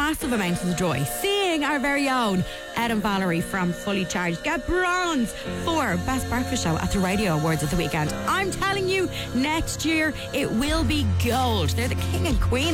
massive amounts of joy seeing our very own Ed and Valerie from Fully Charged get bronze for Best Breakfast Show at the Radio Awards at the weekend. I'm telling you, next year it will be gold. They're the king and queen